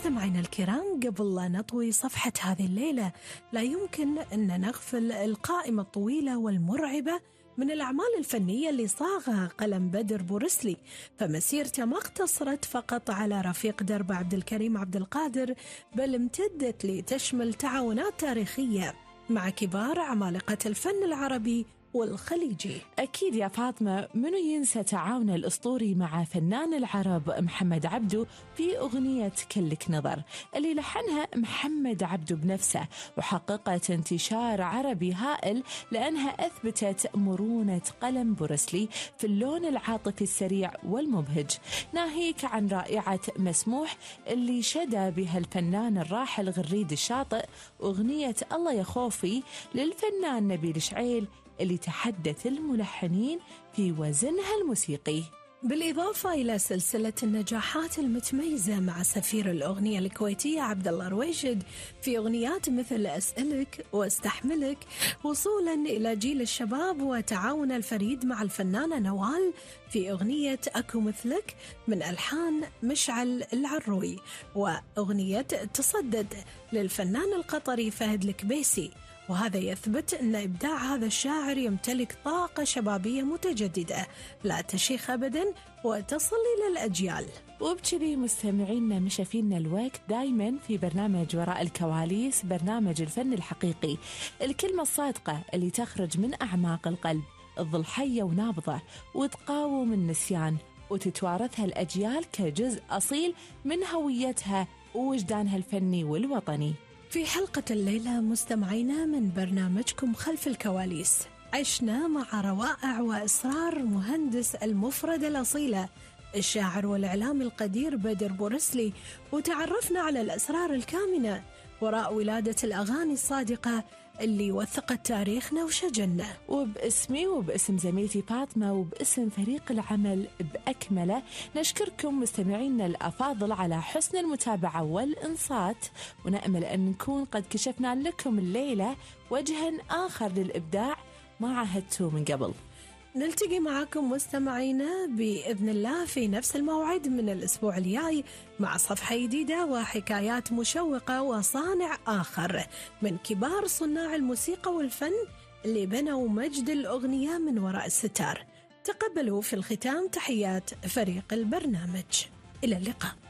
مستمعينا الكرام، قبل لا نطوي صفحة هذه الليلة لا يمكن أن نغفل القائمة الطويلة والمرعبة من الأعمال الفنية اللي صاغها قلم بدر بورسلي. فمسيرته ما اقتصرت فقط على رفيق درب عبد الكريم عبد القادر، بل امتدت لتشمل تعاونات تاريخية مع كبار عمالقة الفن العربي والخليجي. أكيد يا فاطمة، منو ينسى تعاونه الأسطوري مع فنان العرب محمد عبدو في أغنية كلك نظر اللي لحنها محمد عبدو بنفسه، وحققت انتشار عربي هائل لأنها أثبتت مرونة قلم بورسلي في اللون العاطفي السريع والمبهج، ناهيك عن رائعة مسموح اللي شدى بها الفنان الراحل غريد الشاطئ، أغنية الله يا خوفي للفنان نبيل شعيل اللي تحدث الملحنين في وزنها الموسيقي. بالإضافة إلى سلسلة النجاحات المتميزة مع سفير الأغنية الكويتية عبد الله رويشد في أغنيات مثل أسألك واستحملك، وصولا إلى جيل الشباب وتعاون الفريد مع الفنانة نوال في أغنية أكو مثلك من ألحان مشعل العروي، وأغنية تصدد للفنان القطري فهد الكبيسي. وهذا يثبت أن إبداع هذا الشاعر يمتلك طاقة شبابية متجددة لا تشيخ أبدا وتصل إلى الأجيال. وبكذي مستمعينا مشافينا الوقت دايما في برنامج وراء الكواليس، برنامج الفن الحقيقي، الكلمة الصادقة اللي تخرج من أعماق القلب، تظل حية ونابضة وتقاوم النسيان وتتوارثها الأجيال كجزء أصيل من هويتها ووجدانها الفني والوطني. في حلقة الليلة مستمعينا من برنامجكم خلف الكواليس، عشنا مع روائع وإصرار مهندس المفردة الأصيلة الشاعر والإعلام القدير بدر بورسلي، وتعرفنا على الأسرار الكامنة وراء ولادة الأغاني الصادقة اللي وثقت تاريخنا وشجنا. وباسمي وباسم زميلتي فاطمة وباسم فريق العمل بأكمله نشكركم مستمعينا الأفاضل على حسن المتابعة والإنصات، ونأمل أن نكون قد كشفنا لكم الليلة وجها آخر للإبداع ما عهدتوا من قبل. نلتقي معكم مستمعينا بإذن الله في نفس الموعد من الأسبوع الجاي مع صفحة جديدة وحكايات مشوقة وصانع آخر من كبار صناع الموسيقى والفن اللي بنوا مجد الأغنية من وراء الستار. تقبلوا في الختام تحيات فريق البرنامج، إلى اللقاء.